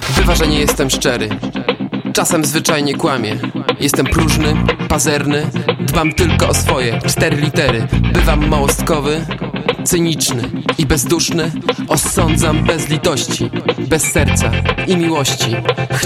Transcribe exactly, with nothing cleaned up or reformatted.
Bywa, że nie jestem szczery. Czasem zwyczajnie kłamię. Jestem próżny, pazerny. Dbam tylko o swoje cztery litery. Bywam małostkowy, cyniczny i bezduszny. Osądzam bez litości, bez serca i miłości.